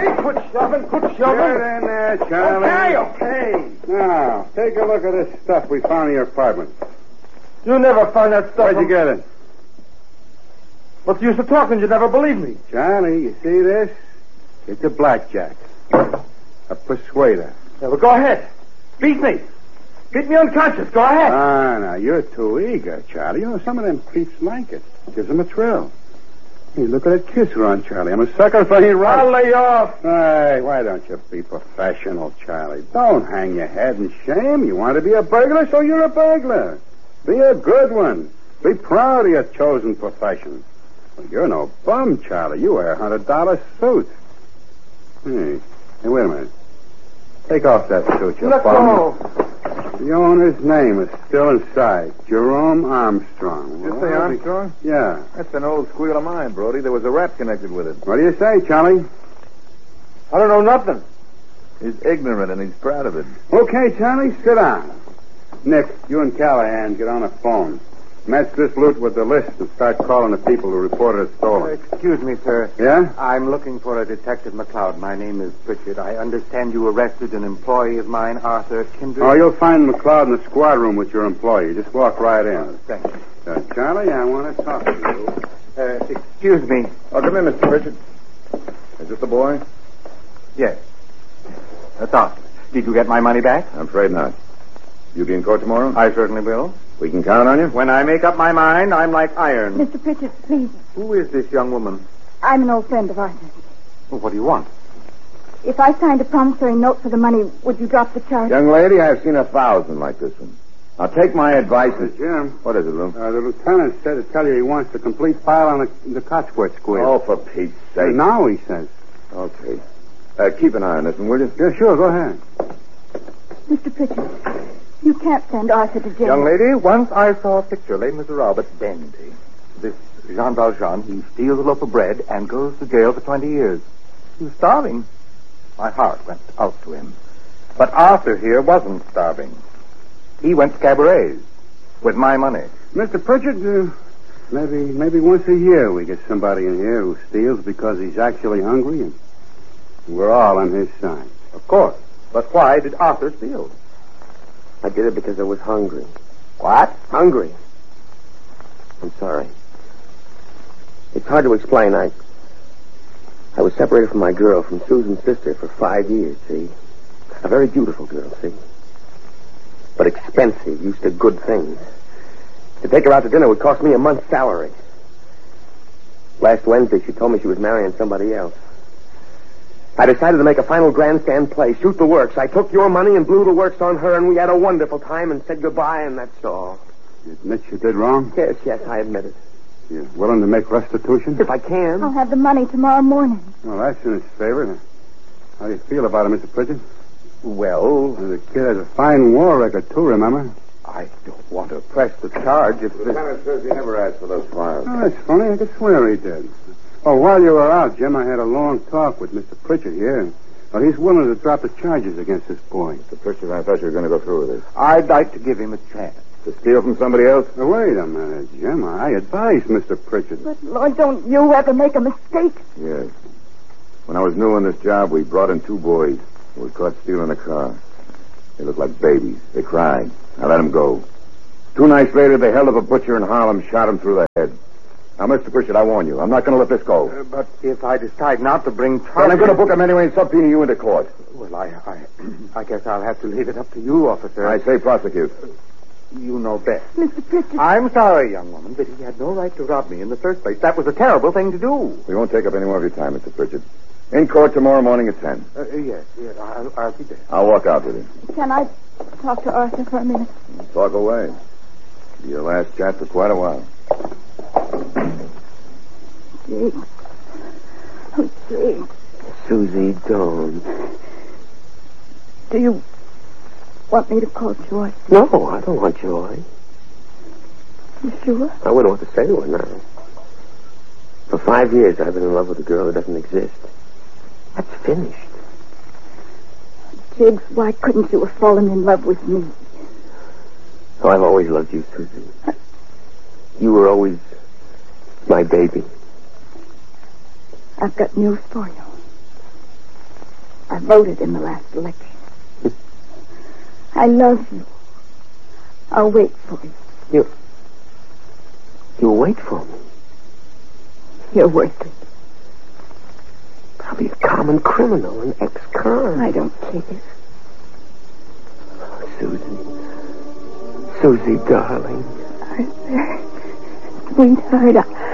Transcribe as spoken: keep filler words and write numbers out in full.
Okay, quit shoving, quit shoving. Get in there, Charlie. Okay, okay. Now, take a look at this stuff we found in your apartment. You never found that stuff. Where'd you from... get it? What's the use of talking? You never believe me. Charlie, you see this? It's a blackjack. A persuader. Yeah, well, go ahead. Beat me. Beat me unconscious. Go ahead. Ah, now, you're too eager, Charlie. You know, some of them creeps like it. Gives them a thrill. Hey, look at that kiss run, Charlie. I'm a sucker for you, right? I'll lay off. Hey, why don't you be professional, Charlie? Don't hang your head in shame. You want to be a burglar, so you're a burglar. Be a good one. Be proud of your chosen profession. Well, you're no bum, Charlie. You wear a hundred dollar suit. Hey, hey, wait a minute. Take off that suit, you Let bum. go. The owner's name is still inside. Jerome Armstrong. You say Armstrong? Yeah. That's an old squeal of mine, Brody. There was a rat connected with it. What do you say, Charlie? I don't know nothing. He's ignorant and he's proud of it. Okay, Charlie, sit down. Nick, you and Callahan get on the phone. Match this loot with the list and start calling the people who reported it stolen. Excuse me, sir. Yeah? I'm looking for a Detective McLeod. My name is Pritchard. I understand you arrested an employee of mine, Arthur Kindred. Oh, you'll find McLeod in the squad room with your employee. Just walk right in. Thank you. Uh, Charlie, I want to talk to you. Uh, excuse me. Oh, come in, Mister Pritchard. Is this the boy? Yes. That's Arthur. Did you get my money back? I'm afraid not. You be in court tomorrow? I certainly will. We can count on you? When I make up my mind, I'm like iron. Mister Pritchard, please. Who is this young woman? I'm an old friend of Arthur's. Well, what do you want? If I signed a promissory note for the money, would you drop the charge? Young lady, I've seen a thousand like this one. Now, take my advice. Uh, Jim. What is it, Lou? Uh, the lieutenant said to tell you he wants the complete file on the, the Cotsworth square. Oh, for Pete's Uh, sake. now, he says. Okay. Uh, keep an eye on this one, will you? Yeah, sure, go ahead. Mister Pritchard, you can't send Arthur to jail. Young lady, once I saw a picture, Les Miserables, at Dandy. This Jean Valjean, he steals a loaf of bread and goes to jail for twenty years. He was starving. My heart went out to him. But Arthur here wasn't starving. He went to cabarets with my money. Mister Pritchard, uh, maybe maybe once a year we get somebody in here who steals because he's actually hungry, and we're all on his side. Of course. But why did Arthur steal? I did it because I was hungry. What? Hungry. I'm sorry. It's hard to explain. I I was separated from my girl, from Susan's sister, for five years, see? A very beautiful girl, see? But expensive, used to good things. To take her out to dinner would cost me a month's salary. Last Wednesday, she told me she was marrying somebody else. I decided to make a final grandstand play, shoot the works. I took your money and blew the works on her, and we had a wonderful time and said goodbye, and that's all. You admit you did wrong? Yes, yes, I admit it. You're willing to make restitution? If I can. I'll have the money tomorrow morning. Well, that's in his favor. How do you feel about it, Mister Pritchard? Well, The kid has a fine war record, too, remember? I don't want to press the charge if The this... lieutenant says he never asked for those files. Oh, that's funny. I could swear he did. Oh, while you were out, Jim, I had a long talk with Mister Pritchard here. Well, he's willing to drop the charges against this boy. Mister Pritchard, I thought you were going to go through with this. I'd like to give him a chance. To steal from somebody else? Now, wait a minute, Jim. I advise Mister Pritchard. But, Lord, don't you ever make a mistake? Yes. When I was new on this job, we brought in two boys who were caught stealing a car. They looked like babies. They cried. I let them go. Two nights later, they held up a butcher in Harlem, shot him through the head. Now, Mister Pritchard, I warn you, I'm not going to let this go. Uh, but if I decide not to bring charges... Well, I'm going to book him anyway and subpoena you into court. Well, I, I, I guess I'll have to leave it up to you, officer. I say prosecute. You know best. Mister Pritchard. I'm sorry, young woman, but he had no right to rob me in the first place. That was a terrible thing to do. We won't take up any more of your time, Mister Pritchard. In court tomorrow morning at ten. Uh, yes, yes, I'll, I'll be there. I'll walk out with you. Can I talk to Arthur for a minute? Talk away. Be your last chat for quite a while. Jake. Oh, Jake. Susie, don't. Do you want me to call Joy? No, I don't want joy. You sure? I wouldn't want to say to her now. For five years, I've been in love with a girl that doesn't exist. That's finished. Jiggs, why couldn't you have fallen in love with me? Oh, I've always loved you, Susie. You were always my baby. I've got news for you. I voted in the last election. I love you. I'll wait for you. You... You'll wait for me? You're worthless. Probably a common criminal, an ex-con. I don't care. Oh, Susie. Susie, darling. Arthur, sweetheart, I...